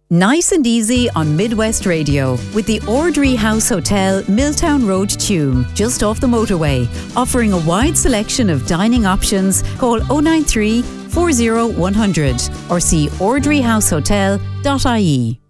Nice and easy on Midwest Radio with the Ordry House Hotel, Milltown Road, Tuam, just off the motorway. Offering a wide selection of dining options. Call 093 40 100 or see ordryhousehotel.ie.